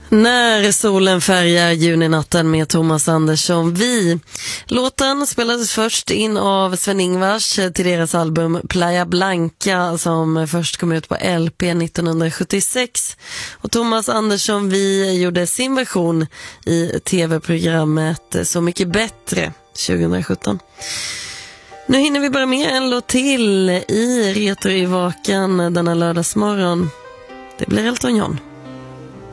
När solen färgar juninatten med Thomas Andersson Vi. Låten spelades först in av Sven-Ingvars till deras album Playa Blanca som först kom ut på LP 1976. Och Thomas Andersson Vi gjorde sin version i tv-programmet Så mycket bättre 2017. Nu hinner vi bara med en låt till i Retro i vakan denna lördagsmorgon. Det blir Elton John.